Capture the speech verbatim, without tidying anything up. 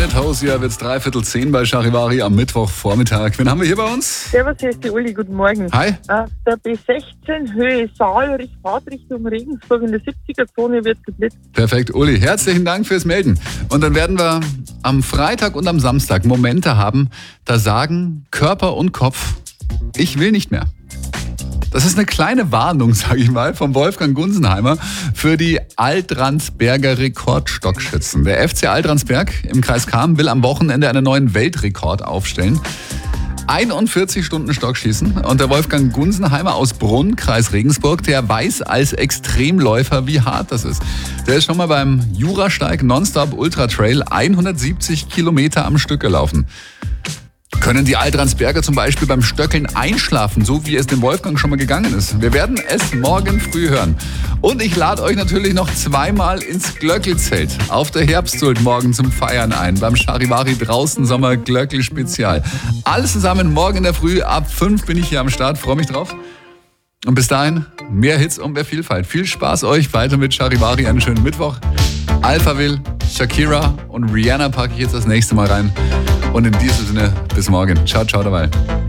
Janet Hosier wird's dreiviertel zehn bei Charivari am Mittwochvormittag. Wen haben wir hier bei uns? Servus, hier ist die Uli, guten Morgen. Hi. Auf der B sechzehn Höhe Saal, Fahrtrichtung Regensburg in der siebziger-Zone wird geblitzt. Perfekt, Uli. Herzlichen Dank fürs Melden. Und dann werden wir am Freitag und am Samstag Momente haben, da sagen Körper und Kopf, ich will nicht mehr. Das ist eine kleine Warnung, sage ich mal, vom Wolfgang Gunsenheimer für die Altransberger Rekordstockschützen. Der F C Altransberg im Kreis Cham will am Wochenende einen neuen Weltrekord aufstellen. einundvierzig Stunden Stockschießen. Und der Wolfgang Gunsenheimer aus Brunn, Kreis Regensburg, der weiß als Extremläufer, wie hart das ist. Der ist schon mal beim Jurasteig Nonstop Ultra Trail hundertsiebzig Kilometer am Stück gelaufen. Können die Altransberger zum Beispiel beim Stöckeln einschlafen, so wie es dem Wolfgang schon mal gegangen ist? Wir werden es morgen früh hören. Und ich lade euch natürlich noch zweimal ins Glöckelzelt auf der Herbstzult morgen zum Feiern ein. Beim Charivari draußen Sommer Glöckel Spezial. Alles zusammen morgen in der Früh. Ab fünf bin ich hier am Start. Freue mich drauf. Und bis dahin mehr Hits und mehr Vielfalt. Viel Spaß euch weiter mit Charivari. Einen schönen Mittwoch. Alphaville, Shakira und Rihanna packe ich jetzt das nächste Mal rein. Und in diesem Sinne, bis morgen. Ciao, ciao dabei.